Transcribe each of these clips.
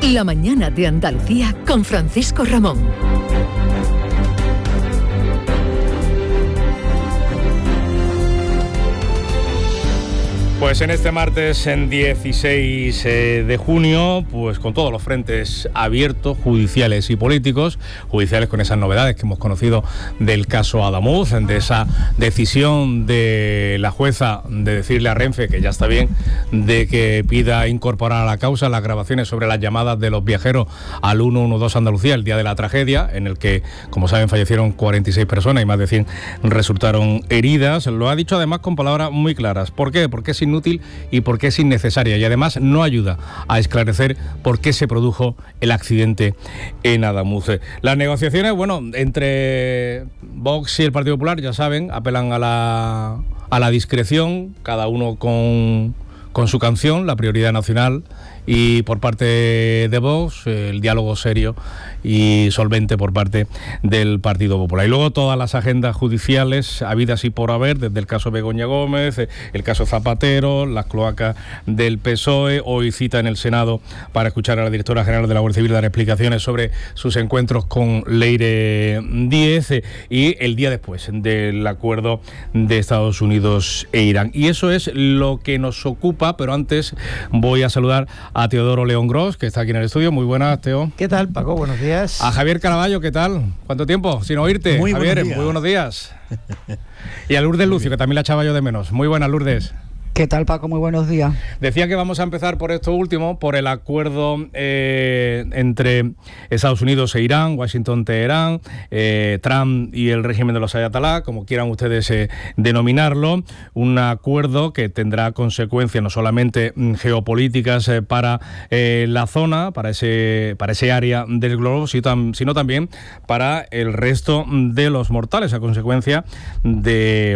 La mañana de Andalucía con Francisco Ramón. Pues en este martes, en 16 de junio, pues con todos los frentes abiertos, judiciales y políticos, judiciales con esas novedades que hemos conocido del caso Adamuz, de esa decisión de la jueza de decirle a Renfe que ya está bien, de que pida incorporar a la causa las grabaciones sobre las llamadas de los viajeros al 112 Andalucía el día de la tragedia, en el que, como saben, fallecieron 46 personas y más de 100 resultaron heridas. Lo ha dicho además con palabras muy claras. ¿Por qué? Porque es inútil y porque es innecesaria, y además no ayuda a esclarecer por qué se produjo el accidente en Adamuz. Las negociaciones, bueno, entre Vox y el Partido Popular, ya saben, apelan a la discreción, cada uno con su canción, la prioridad nacional, y por parte de Vox el diálogo serio y solvente por parte del Partido Popular. Y luego todas las agendas judiciales habidas y por haber, desde el caso Begoña Gómez, el caso Zapatero, las cloacas del PSOE. Hoy cita en el Senado para escuchar a la directora general de la Guardia Civil dar explicaciones sobre sus encuentros con Leire Díez, y el día después del acuerdo de Estados Unidos e Irán. Y eso es lo que nos ocupa, pero antes voy a saludar a Teodoro León Gros, que está aquí en el estudio. Muy buenas, Teo. ¿Qué tal, Paco? Buenos días. A Javier Caraballo, ¿qué tal? ¿Cuánto tiempo sin oírte? Muy Javier, buenos días. muy buenos días. Y a Lourdes Lucio, que también la echaba yo de menos. Muy buenas, Lourdes. ¿Qué tal, Paco? Muy buenos días. Decía que vamos a empezar por esto último, por el acuerdo entre Estados Unidos e Irán, Washington-Teherán, Trump y el régimen de los Ayatolá, como quieran ustedes denominarlo. Un acuerdo que tendrá consecuencias no solamente geopolíticas para la zona, para ese área del globo, sino también para el resto de los mortales, a consecuencia de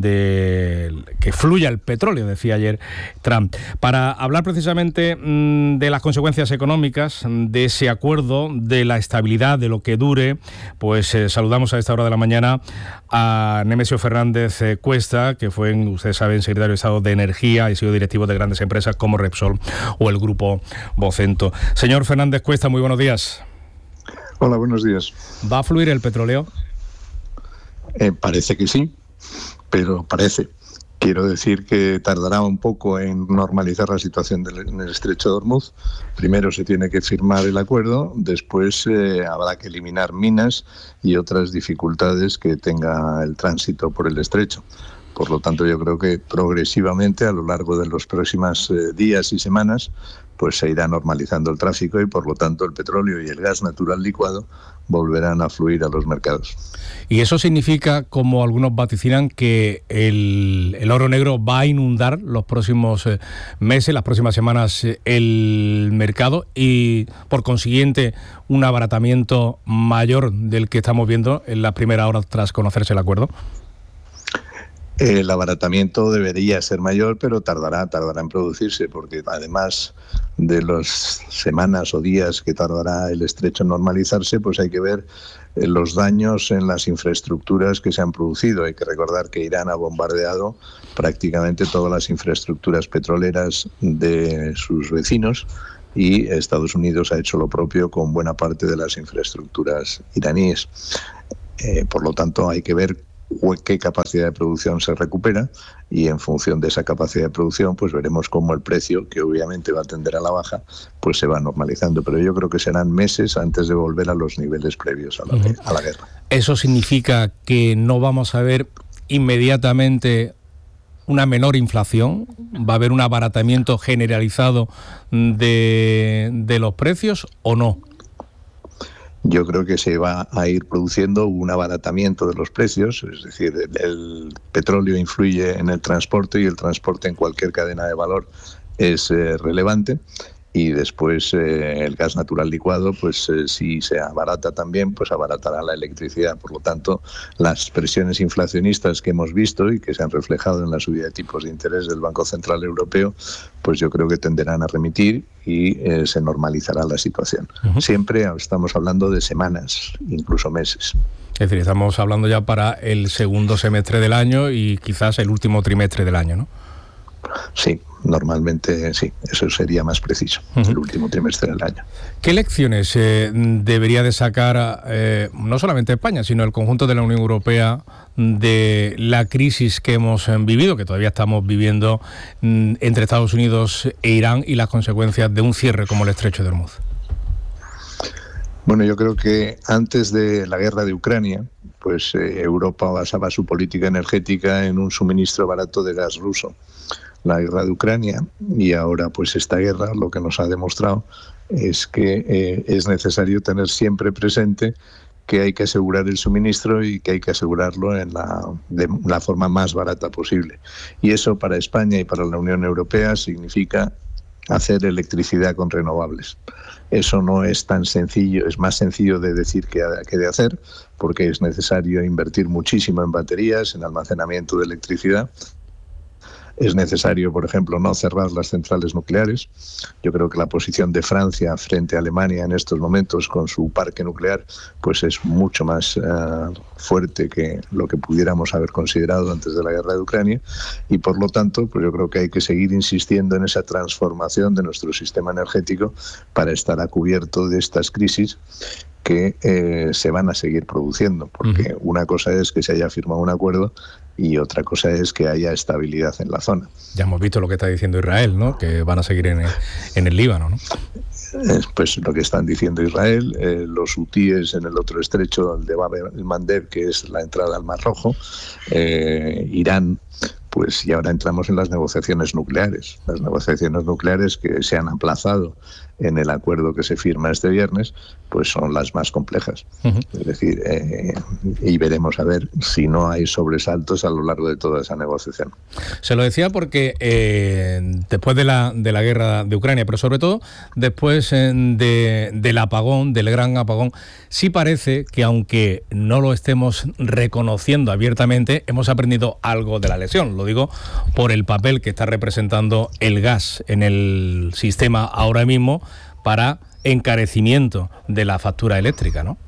que fluya el petróleo, decía ayer Trump. Para hablar precisamente de las consecuencias económicas de ese acuerdo, de la estabilidad, de lo que dure, pues saludamos a esta hora de la mañana a Nemesio Fernández Cuesta, que fue, ustedes saben, secretario de Estado de Energía y sido directivo de grandes empresas como Repsol o el Grupo Vocento. Señor Fernández Cuesta, muy buenos días. Hola, buenos días. ¿Va a fluir el petróleo? Parece que sí, pero parece. Quiero decir que tardará un poco en normalizar la situación en el estrecho de Hormuz. Primero se tiene que firmar el acuerdo, después habrá que eliminar minas y otras dificultades que tenga el tránsito por el estrecho. Por lo tanto, yo creo que progresivamente, a lo largo de los próximos días y semanas, pues se irá normalizando el tráfico y, por lo tanto, el petróleo y el gas natural licuado volverán a fluir a los mercados. Y eso significa, como algunos vaticinan, que el oro negro va a inundar los próximos meses, las próximas semanas, el mercado, y por consiguiente un abaratamiento mayor del que estamos viendo en las primeras horas tras conocerse el acuerdo. El abaratamiento debería ser mayor, pero tardará en producirse, porque además de las semanas o días que tardará el estrecho en normalizarse, pues hay que ver los daños en las infraestructuras que se han producido. Hay que recordar que Irán ha bombardeado prácticamente todas las infraestructuras petroleras de sus vecinos, y Estados Unidos ha hecho lo propio con buena parte de las infraestructuras iraníes. Por lo tanto, hay que ver qué capacidad de producción se recupera, y en función de esa capacidad de producción pues veremos cómo el precio, que obviamente va a tender a la baja, pues se va normalizando, pero yo creo que serán meses antes de volver a los niveles previos a la guerra. ¿Eso significa que no vamos a ver inmediatamente una menor inflación? ¿Va a haber un abaratamiento generalizado de los precios o no? Yo creo que se va a ir produciendo un abaratamiento de los precios, es decir, el petróleo influye en el transporte, y el transporte en cualquier cadena de valor es relevante. Y después el gas natural licuado, pues si se abarata también, pues abaratará la electricidad. Por lo tanto, las presiones inflacionistas que hemos visto y que se han reflejado en la subida de tipos de interés del Banco Central Europeo, pues yo creo que tenderán a remitir y se normalizará la situación. Siempre estamos hablando de semanas, incluso meses. Es decir, estamos hablando ya para el segundo semestre del año y quizás el último trimestre del año, ¿no? Sí, normalmente sí, eso sería más preciso, el último trimestre del año. ¿Qué lecciones debería de sacar no solamente España, sino el conjunto de la Unión Europea de la crisis que hemos vivido, que todavía estamos viviendo entre Estados Unidos e Irán, y las consecuencias de un cierre como el Estrecho de Hormuz? Bueno, yo creo que antes de la guerra de Ucrania, pues Europa basaba su política energética en un suministro barato de gas ruso. La guerra de Ucrania y ahora pues esta guerra lo que nos ha demostrado es que es necesario tener siempre presente que hay que asegurar el suministro y que hay que asegurarlo de la forma más barata posible. Y eso para España y para la Unión Europea significa hacer electricidad con renovables. Eso no es tan sencillo, es más sencillo de decir que de hacer, porque es necesario invertir muchísimo en baterías, en almacenamiento de electricidad. Es necesario, por ejemplo, no cerrar las centrales nucleares. Yo creo que la posición de Francia frente a Alemania en estos momentos con su parque nuclear pues es mucho más fuerte que lo que pudiéramos haber considerado antes de la guerra de Ucrania, y por lo tanto pues yo creo que hay que seguir insistiendo en esa transformación de nuestro sistema energético para estar a cubierto de estas crisis que se van a seguir produciendo, porque una cosa es que se haya firmado un acuerdo y otra cosa es que haya estabilidad en la zona. Ya hemos visto lo que está diciendo Israel, ¿no? Que van a seguir en el Líbano, ¿no? Pues lo que están diciendo Israel, los hutíes en el otro estrecho, el de Bab el-Mandeb, que es la entrada al Mar Rojo, Irán, pues y ahora entramos en las negociaciones nucleares. Las negociaciones nucleares que se han aplazado en el acuerdo que se firma este viernes, pues son las más complejas. Es decir, y veremos a ver si no hay sobresaltos a lo largo de toda esa negociación. Se lo decía porque después de la guerra de Ucrania, pero sobre todo después del apagón, del gran apagón, sí parece que aunque no lo estemos reconociendo abiertamente, hemos aprendido algo de la lección. Lo digo por el papel que está representando el gas en el sistema ahora mismo para encarecimiento de la factura eléctrica, ¿no?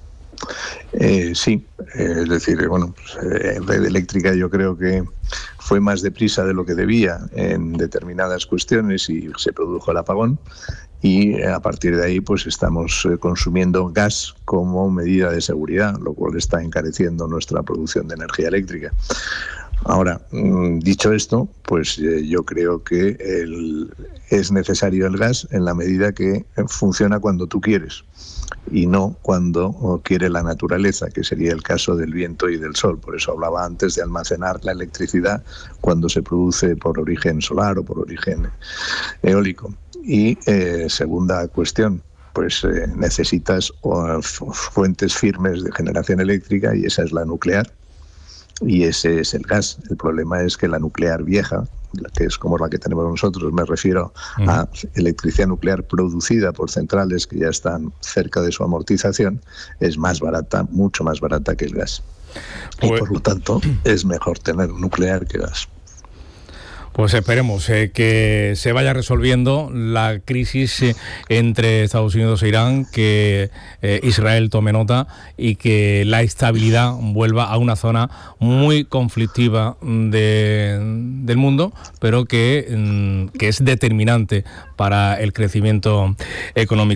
Sí, es decir, bueno, pues, Red Eléctrica yo creo que fue más deprisa de lo que debía en determinadas cuestiones y se produjo el apagón, y a partir de ahí pues estamos consumiendo gas como medida de seguridad, lo cual está encareciendo nuestra producción de energía eléctrica. Ahora, dicho esto, pues yo creo que es necesario el gas en la medida que funciona cuando tú quieres y no cuando quiere la naturaleza, que sería el caso del viento y del sol. Por eso hablaba antes de almacenar la electricidad cuando se produce por origen solar o por origen eólico. Y segunda cuestión, pues necesitas fuentes firmes de generación eléctrica, y esa es la nuclear. Y ese es el gas. El problema es que la nuclear vieja, que es como la que tenemos nosotros, me refiero a electricidad nuclear producida por centrales que ya están cerca de su amortización, es más barata, mucho más barata que el gas. Y por lo tanto es mejor tener nuclear que gas. Pues esperemos que se vaya resolviendo la crisis entre Estados Unidos e Irán, que Israel tome nota y que la estabilidad vuelva a una zona muy conflictiva del mundo, pero que es determinante para el crecimiento económico.